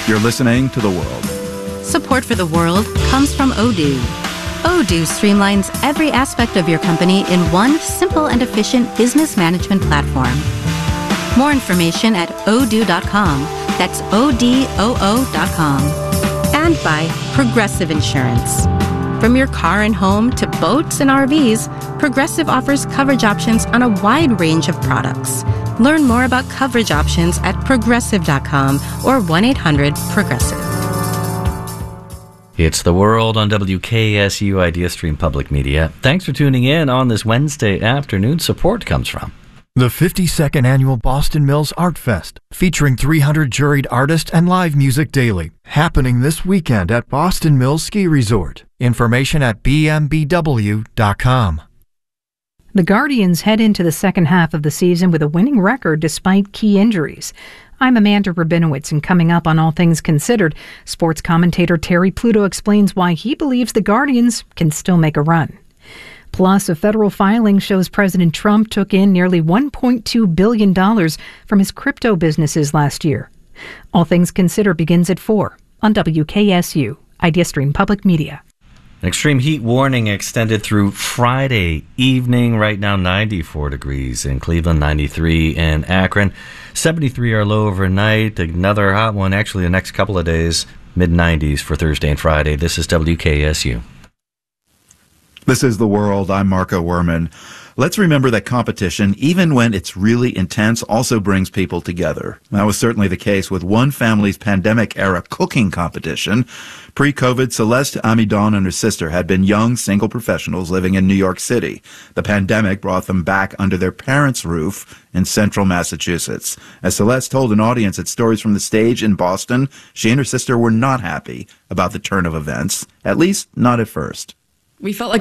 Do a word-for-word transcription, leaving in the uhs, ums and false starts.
You're listening to The World. Support for The World comes from Odoo. Odoo streamlines every aspect of your company in one simple and efficient business management platform. More information at odoo dot com. That's O D O O dot com. And by Progressive Insurance. From your car and home to boats and R Vs, Progressive offers coverage options on a wide range of products. Learn more about coverage options at progressive dot com or one eight hundred progressive. It's The World on W K S U IdeaStream Public Media. Thanks for tuning in on this Wednesday afternoon. Support comes from the fifty-second Annual Boston Mills Art Fest, featuring three hundred juried artists and live music daily, happening this weekend at Boston Mills Ski Resort. Information at b m b w dot com. The Guardians head into the second half of the season with a winning record despite key injuries. I'm Amanda Rabinowitz, and coming up on All Things Considered, sports commentator Terry Pluto explains why he believes the Guardians can still make a run. Plus, a federal filing shows President Trump took in nearly one point two billion dollars from his crypto businesses last year. All Things Considered begins at four on W K S U, IdeaStream Public Media. An extreme heat warning extended through Friday evening. Right now, ninety-four degrees in Cleveland, ninety-three in Akron, seventy-three our low overnight. Another hot one, actually, the next couple of days, mid nineties for Thursday and Friday. This is W K S U. This is The World. I'm Marco Werman. Let's remember that competition, even when it's really intense, also brings people together. That was certainly the case with one family's pandemic-era cooking competition. Pre-COVID, Celeste Amidon and her sister had been young single professionals living in New York City. The pandemic brought them back under their parents' roof in central Massachusetts. As Celeste told an audience at Stories from the Stage in Boston, she and her sister were not happy about the turn of events, at least not at first. We felt like